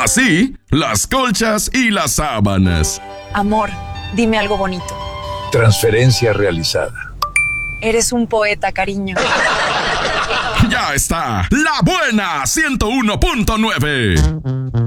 Así, las colchas y las sábanas. Amor, dime algo bonito. Transferencia realizada. Eres un poeta, cariño. Ya está, La Buena 101.9.